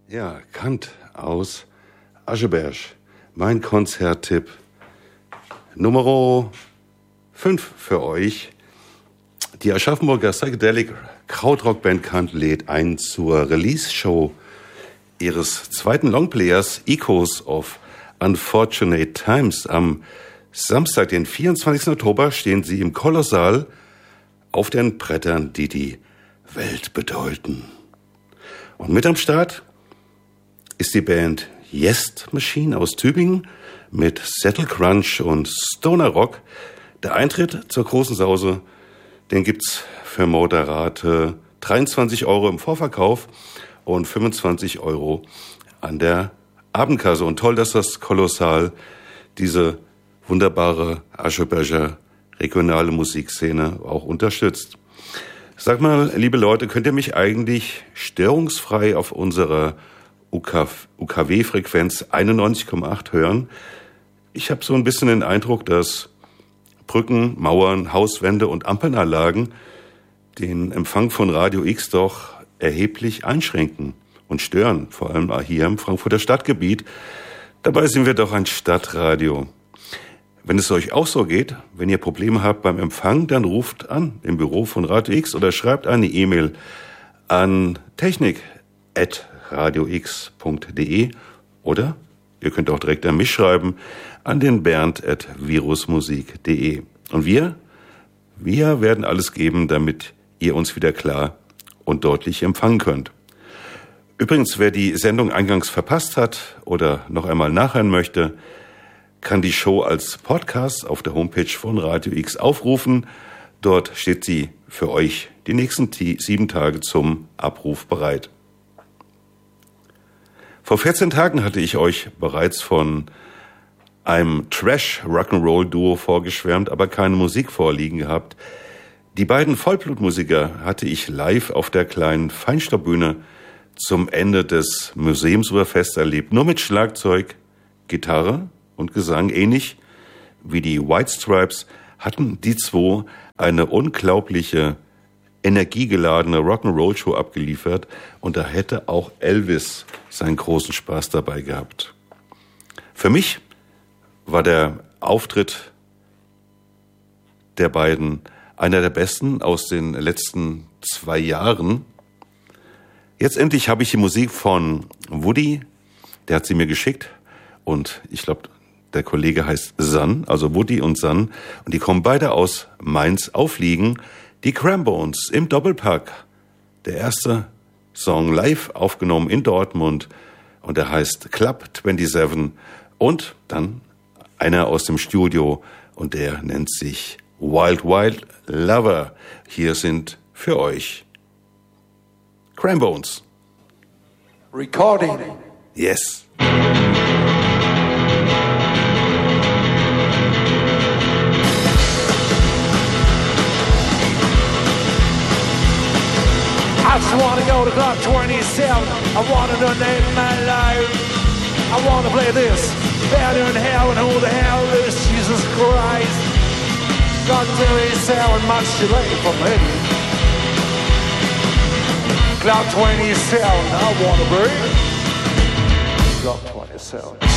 Ja, Kant aus Ascheberg. Mein Konzerttipp Nummer 5 für euch. Die Aschaffenburger Psychedelic Krautrockband Kant lädt ein zur Release-Show ihres zweiten Longplayers Echoes of Unfortunate Times. Am Samstag, den 24. Oktober, stehen sie im Kolossal auf den Brettern, die die Welt bedeuten. Und mit am Start ist die Band Jest Machine aus Tübingen mit Settle Crunch und Stoner Rock. Der Eintritt zur großen Sause, den gibt's für moderate 23 € im Vorverkauf und 25 € an der Abendkasse. Und toll, dass das Kolossal diese wunderbare Ascheberger regionale Musikszene auch unterstützt. Sag mal, liebe Leute, könnt ihr mich eigentlich störungsfrei auf unserer UKW-Frequenz 91,8 hören? Ich habe so ein bisschen den Eindruck, dass Brücken, Mauern, Hauswände und Ampelanlagen den Empfang von Radio X doch erheblich einschränken und stören, vor allem hier im Frankfurter Stadtgebiet. Dabei sind wir doch ein Stadtradio. Wenn es euch auch so geht, wenn ihr Probleme habt beim Empfang, dann ruft an im Büro von Radio X oder schreibt eine E-Mail an technik@radiox.de oder ihr könnt auch direkt an mich schreiben an den bernd@virusmusik.de. Und wir werden alles geben, damit ihr uns wieder klar und deutlich empfangen könnt. Übrigens, wer die Sendung eingangs verpasst hat oder noch einmal nachhören möchte, kann die Show als Podcast auf der Homepage von Radio X aufrufen. Dort steht sie für euch die nächsten 7 Tage zum Abruf bereit. Vor 14 Tagen hatte ich euch bereits von einem Trash-Rock'n'Roll-Duo vorgeschwärmt, aber keine Musik vorliegen gehabt. Die beiden Vollblutmusiker hatte ich live auf der kleinen Feinstaubbühne zum Ende des Museumsuferfests erlebt. Nur mit Schlagzeug, Gitarre und Gesang, ähnlich wie die White Stripes, hatten die zwei eine unglaubliche, energiegeladene Rock'n'Roll-Show abgeliefert und da hätte auch Elvis seinen großen Spaß dabei gehabt. Für mich war der Auftritt der beiden einer der besten aus den letzten 2 Jahren. Jetzt endlich habe ich die Musik von Woody, der hat sie mir geschickt und ich glaube, der Kollege heißt San, also Woody und San, und die kommen beide aus Mainz aufliegen. Die Crambones im Doppelpack. Der erste Song live aufgenommen in Dortmund und der heißt Club 27 und dann einer aus dem Studio und der nennt sich Wild Wild Lover. Hier sind für euch Crambones. Recording. Yes. I just wanna go to Club 27. I wanna donate my life. I wanna play this. Better in hell and who the hell is Jesus Christ? Club 27, much too late for me. Club 27, I wanna be. Club 27.